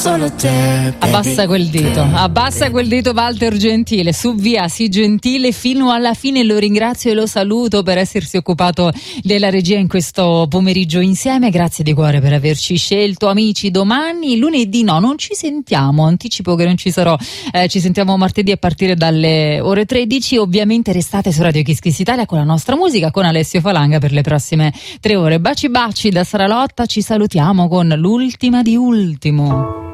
Solo te, abbassa quel dito Walter Gentile, su via, sii gentile fino alla fine. Lo ringrazio e lo saluto per essersi occupato della regia in questo pomeriggio insieme. Grazie di cuore per averci scelto, amici. Domani lunedì non ci sentiamo, anticipo che non ci sarò, ci sentiamo martedì a partire dalle ore 13. Ovviamente restate su Radio Kiss Kiss Italia con la nostra musica, con Alessio Falanga per le prossime 3 ore. Baci da Sara Lotta, ci salutiamo con l'ultima di ultimo.